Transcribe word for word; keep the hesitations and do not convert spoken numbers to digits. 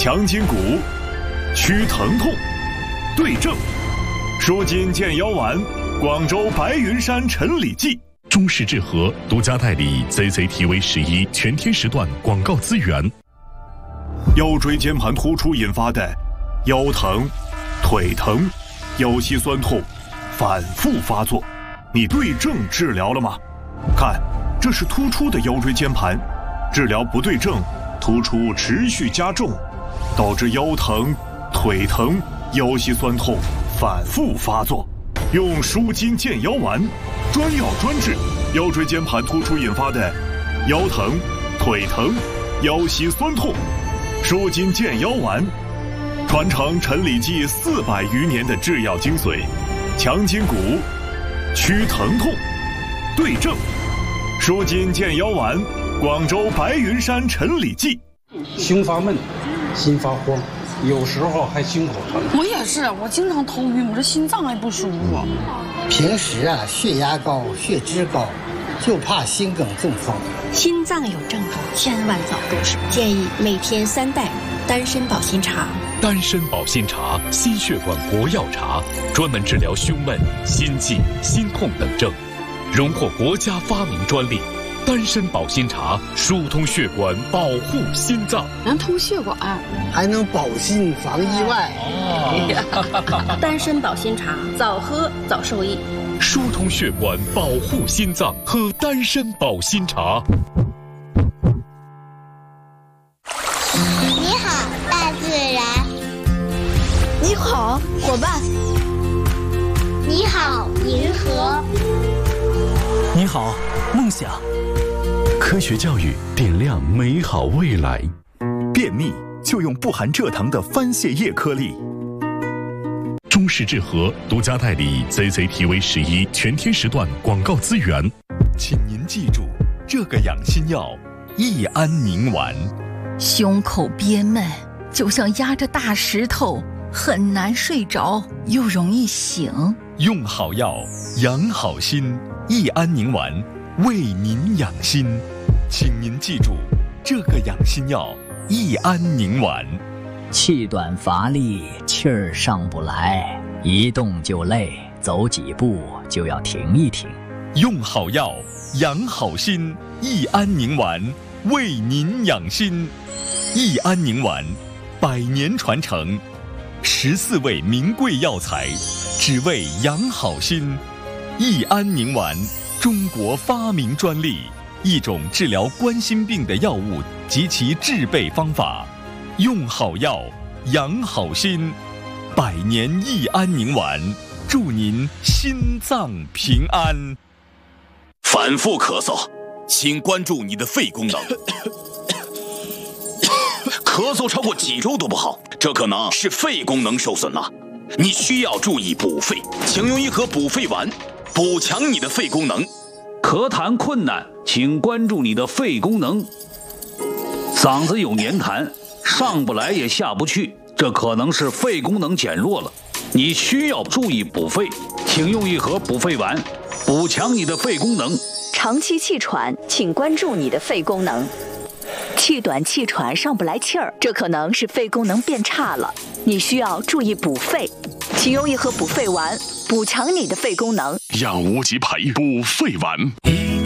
强筋骨，祛疼痛，对症，舒筋健腰丸，广州白云山陈李济。 中式治和独家代理 Z Z T V 十一全天时段广告资源。 腰椎间盘突出引发的腰疼、腿疼、腰膝酸痛反复发作，你对症治疗了吗？看，这是突出的腰椎间盘，治疗不对症，突出持续加重，导致腰疼、腿疼、腰膝酸痛反复发作。用舒筋健腰丸，专药专治腰椎间盘突出引发的腰疼、腿疼、腰膝酸痛。舒筋健腰丸，传承陈李济四百余年的制药精髓，强筋骨，祛疼痛，对症。舒筋健腰丸，广州白云山陈李济。 胸发闷，心发慌，有时候还胸口疼。 我也是，我经常头晕，我这心脏还不舒服。 平时啊，血压高，血脂高，就怕心梗中风。 心脏有症状，千万早动手。建议每天三袋丹参保心茶。 丹参保心茶，心血管国药茶，专门治疗胸闷、心悸、心痛等症，荣获国家发明专利。丹参保心茶疏通血管，保护心脏， 能通血管， 还能保心防意外。 哦、丹参保心茶，早喝早受益。 疏通血管，保护心脏，喝丹参保心茶。 你好，大自然。 你好，伙伴。 你好，银河。 你好，梦想。 科学教育点亮美好未来。 便秘就用不含蔗糖的番泻叶颗粒。 中式治和独家代理 Z Z T V 十一全天时段广告资源。 请您记住这个养心药：益安宁丸。 胸口憋闷，就像压着大石头，很难睡着，又容易醒。 用好药，养好心。益安宁丸，为您养心。请您记住这个养心药：益安宁丸。 气短乏力，气儿上不来，一动就累，走几步就要停一停。 用好药，养好心。益安宁丸，为您养心。益安宁丸，百年传承，十四味名贵药材，只为养好心。益安宁丸，中国发明专利，一种治疗冠心病的药物及其制备方法。用好药，养好心。百年益安宁丸，祝您心脏平安。 反复咳嗽，请关注你的肺功能。咳嗽超过几周都不好，这可能是肺功能受损了，你需要注意补肺，请用一盒补肺丸，补强你的肺功能。 咳痰困难，请关注你的肺功能。嗓子有黏痰，上不来也下不去，这可能是肺功能减弱了，你需要注意补肺，请用一盒补肺丸，补强你的肺功能。 长期气喘，请关注你的肺功能。气短气喘上不来气儿，这可能是肺功能变差了，你需要注意补肺，请用一盒补肺丸，补强你的肺功能。 养无极培补肺丸。